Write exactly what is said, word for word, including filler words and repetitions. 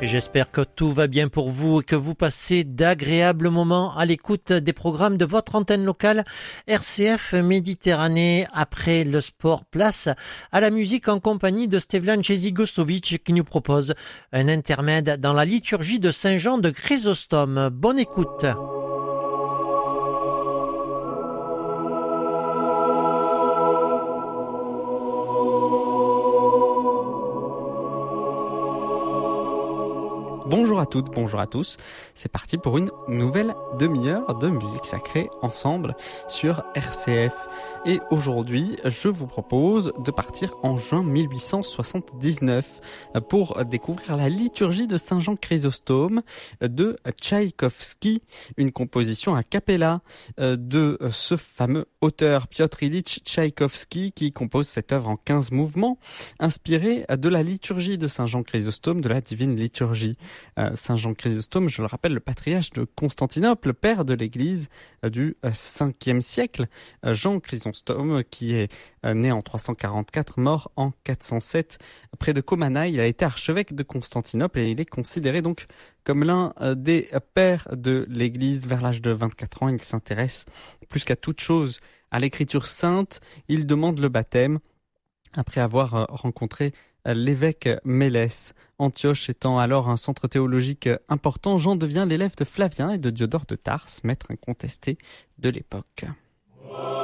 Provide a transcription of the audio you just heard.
J'espère que tout va bien pour vous et que vous passez d'agréables moments à l'écoute des programmes de votre antenne locale R C F Méditerranée. Après le sport, place à la musique en compagnie de Stevlan Jezigostovic qui nous propose un intermède dans la liturgie de Saint Jean de Chrysostome. Bonne écoute. Bonjour à toutes, bonjour à tous. C'est parti pour une nouvelle demi-heure de musique sacrée ensemble sur R C F. Et aujourd'hui, je vous propose de partir en juin mille huit cent soixante-dix-neuf pour découvrir la liturgie de Saint Jean Chrysostome de Tchaïkovski, une composition a cappella de ce fameux auteur Piotr Ilyich Tchaïkovski qui compose cette œuvre en quinze mouvements, inspirée de la liturgie de Saint Jean Chrysostome de la Divine Liturgie. Saint Jean Chrysostome, je le rappelle, le patriarche de Constantinople, père de l'Église du cinquième siècle. Jean Chrysostome, qui est né en trois cent quarante-quatre, mort en quatre cent sept, près de Comana. Il a été archevêque de Constantinople et il est considéré donc comme l'un des pères de l'Église. Vers l'âge de vingt-quatre ans, il s'intéresse plus qu'à toute chose à l'écriture sainte. Il demande le baptême après avoir rencontré l'évêque Mélès. Antioche étant alors un centre théologique important, Jean devient l'élève de Flavien et de Diodore de Tarse, maître incontesté de l'époque.